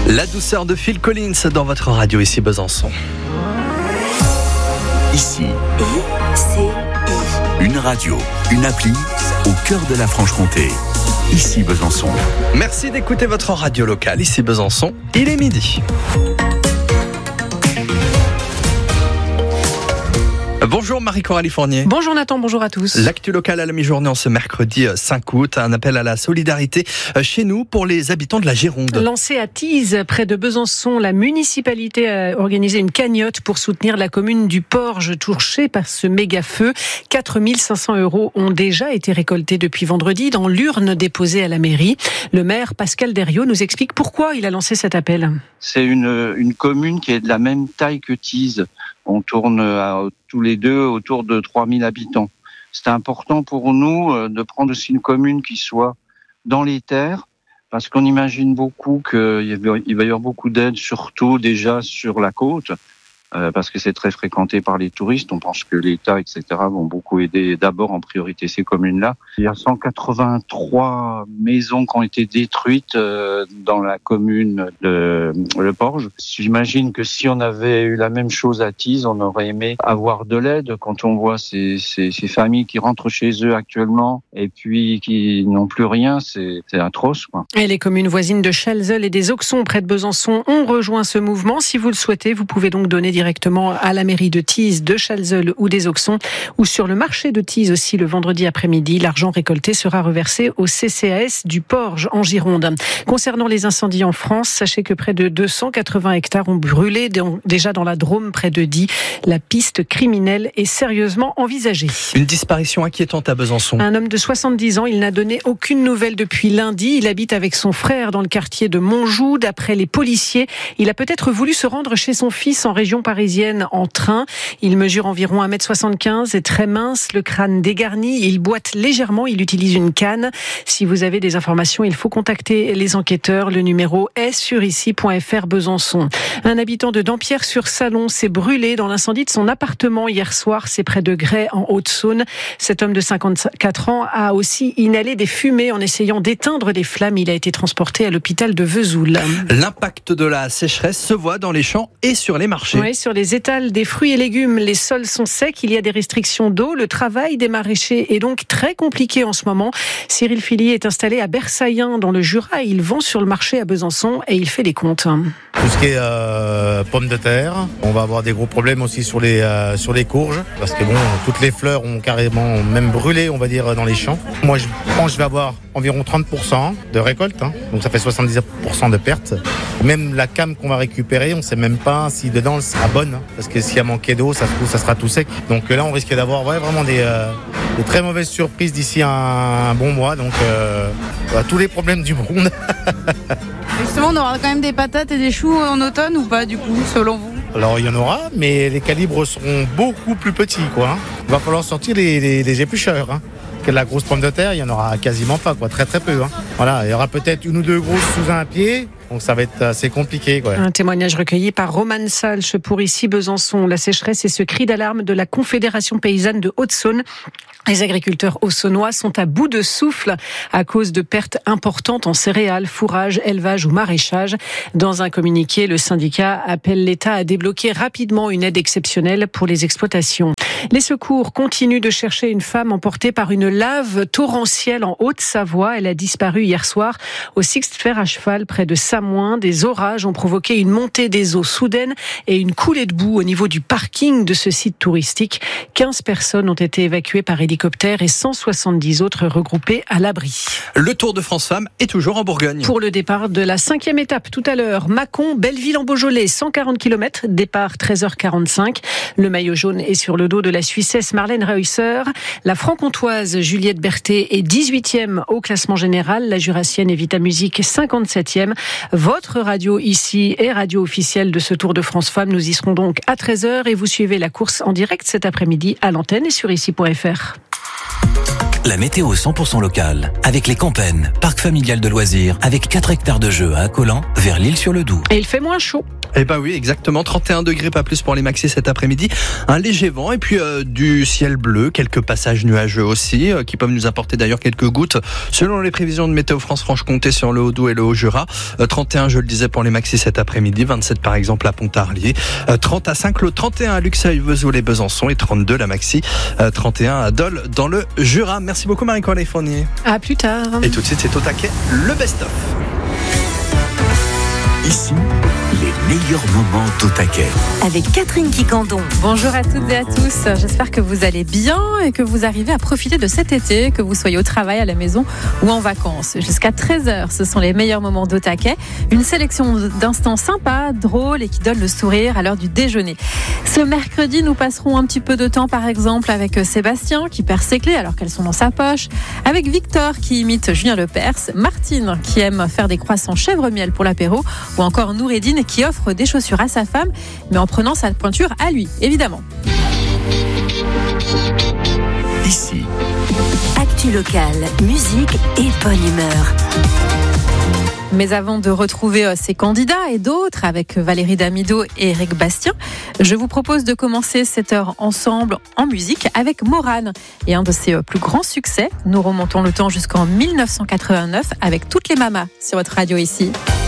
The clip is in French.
La douceur de Phil Collins dans votre radio, ici Besançon. Ici, une radio, une appli au cœur de la Franche-Comté. Ici Besançon. Merci d'écouter votre radio locale, ici Besançon. Il est midi. Bonjour Marie-Coralie Fournier. Bonjour Nathan, bonjour à tous. L'actu locale à la mi-journée en ce mercredi 5 août. Un appel à la solidarité chez nous pour les habitants de la Gironde. Lancé à Thise, près de Besançon, la municipalité a organisé une cagnotte pour soutenir la commune du Porge touchée par ce méga feu. 4 500 € ont déjà été récoltés depuis vendredi dans l'urne déposée à la mairie. Le maire Pascal Deriot nous explique pourquoi il a lancé cet appel. C'est une commune qui est de la même taille que Thise. On tourne tous les deux autour de 3000 habitants. C'est important pour nous de prendre aussi une commune qui soit dans les terres, parce qu'on imagine beaucoup qu'il va y avoir beaucoup d'aide, surtout déjà sur la côte, parce que c'est très fréquenté par les touristes. On pense que l'État, etc., vont beaucoup aider d'abord en priorité ces communes-là. Il y a 183 maisons qui ont été détruites dans la commune de Le Porge. J'imagine que si on avait eu la même chose à Thise, on aurait aimé avoir de l'aide. Quand on voit ces familles qui rentrent chez eux actuellement et puis qui n'ont plus rien, c'est atroce, quoi. Et les communes voisines de Chalzeul et des Auxons près de Besançon ont rejoint ce mouvement. Si vous le souhaitez, vous pouvez donc donner directement à la mairie de Thise, de Chalzeul ou des Auxons, ou sur le marché de Thise aussi le vendredi après-midi. L'argent récolté sera reversé au CCAS du Porge en Gironde. Concernant les incendies en France, sachez que près de 280 hectares ont brûlé déjà dans la Drôme près de Die. La piste criminelle est sérieusement envisagée. Une disparition inquiétante à Besançon. Un homme de 70 ans, il n'a donné aucune nouvelle depuis lundi. Il habite avec son frère dans le quartier de Montjoux. D'après les policiers, il a peut-être voulu se rendre chez son fils en région parisienne en train. Il mesure environ 1m75, est très mince, le crâne dégarni, il boite légèrement, il utilise une canne. Si vous avez des informations, il faut contacter les enquêteurs. Le numéro est sur ici.fr Besançon. Un habitant de Dampierre-sur-Salon s'est brûlé dans l'incendie de son appartement hier soir. C'est près de Gray en Haute-Saône. Cet homme de 54 ans a aussi inhalé des fumées en essayant d'éteindre les flammes. Il a été transporté à l'hôpital de Vesoul. L'impact de la sécheresse se voit dans les champs et sur les marchés. Oui, sur les étals des fruits et légumes, les sols sont secs, il y a des restrictions d'eau. Le travail des maraîchers est donc très compliqué en ce moment. Cyril Philly est installé à Bersaillen dans le Jura. Il vend sur le marché à Besançon et il fait les comptes. Tout ce qui est pommes de terre, on va avoir des gros problèmes aussi sur les courges, parce que bon, toutes les fleurs ont carrément même brûlé, on va dire, dans les champs. Moi, je pense que je vais avoir environ 30% de récolte, donc ça fait 70% de pertes. Même la came qu'on va récupérer, on ne sait même pas si dedans elle sera bonne, parce que s'il y a manqué d'eau, ça sera tout sec. Donc là, on risque d'avoir vraiment des très mauvaises surprises d'ici un bon mois, donc tous les problèmes du monde. Justement, on aura quand même des patates et des choux en automne ou pas, du coup, selon vous? Alors il y en aura, mais les calibres seront beaucoup plus petits, quoi. Il va falloir sortir les éplucheurs, hein. Que la grosse pomme de terre, il y en aura quasiment pas, quoi, très très peu, hein. Voilà, il y aura peut-être une ou deux grosses sous un pied. Donc ça va être assez compliqué, quoi. Un témoignage recueilli par Romane Salch pour ici Besançon. La sécheresse et ce cri d'alarme de la Confédération paysanne de Haute-Saône. Les agriculteurs haut-saônois sont à bout de souffle à cause de pertes importantes en céréales, fourrage, élevage ou maraîchage. Dans un communiqué, le syndicat appelle l'État à débloquer rapidement une aide exceptionnelle pour les exploitations. Les secours continuent de chercher une femme emportée par une lave torrentielle en Haute-Savoie. Elle a disparu hier soir au Sixte Fer à cheval près de Samoin. Des orages ont provoqué une montée des eaux soudaine et une coulée de boue au niveau du parking de ce site touristique. 15 personnes ont été évacuées par hélicoptère et 170 autres regroupées à l'abri. Le Tour de France Femmes est toujours en Bourgogne. Pour le départ de la 5e étape tout à l'heure, Mâcon, Belleville en Beaujolais, 140 km, départ 13h45. Le maillot jaune est sur le dos de la Suissesse Marlène Reusser. La franc-comtoise Juliette Berthet est 18e au classement général. La jurassienne Evita Musique 57e. Votre radio ici est radio officielle de ce Tour de France Femmes. Nous y serons donc à 13h et vous suivez la course en direct cet après-midi à l'antenne et sur ici.fr. La météo 100% locale, avec les Campennes, parc familial de loisirs, avec 4 hectares de jeux à Accolant, vers l'Isle-sur-le-Doubs. Et il fait moins chaud. Eh ben oui, exactement. 31 degrés, pas plus pour les maxis cet après-midi. Un léger vent et puis du ciel bleu, quelques passages nuageux aussi, qui peuvent nous apporter d'ailleurs quelques gouttes selon les prévisions de Météo France Franche-Comté sur le Haut-Doubs et le Haut-Jura. 31, je le disais, pour les maxis cet après-midi. 27 par exemple à Pontarlier. 30 à Saint-Claude, 31 à Luxeuil, Vesoul et Besançon et 32 la maxi. 31 à Dole dans le Jura. Merci beaucoup Marie-Coralie Fournier. À plus tard. Et tout de suite, c'est au taquet, le best-of. Ici, les meilleurs moments d'Au Taquet. Avec Catherine Quicandon. Bonjour à toutes et à tous, j'espère que vous allez bien et que vous arrivez à profiter de cet été, que vous soyez au travail, à la maison ou en vacances. Jusqu'à 13h, ce sont les meilleurs moments d'Au Taquet. Une sélection d'instants sympas, drôles et qui donnent le sourire à l'heure du déjeuner. Ce mercredi, nous passerons un petit peu de temps par exemple avec Sébastien qui perd ses clés alors qu'elles sont dans sa poche, avec Victor qui imite Julien Lepers, Martine qui aime faire des croissants chèvre-miel pour l'apéro, ou encore Noureddine qui offre des chaussures à sa femme, mais en prenant sa pointure à lui, évidemment. Ici, Actu locale, musique et bonne humeur. Mais avant de retrouver ces candidats et d'autres avec Valérie Damido et Eric Bastien, je vous propose de commencer cette heure ensemble en musique avec Morane et un de ses plus grands succès. Nous remontons le temps jusqu'en 1989 avec Toutes les mamas sur votre radio ici.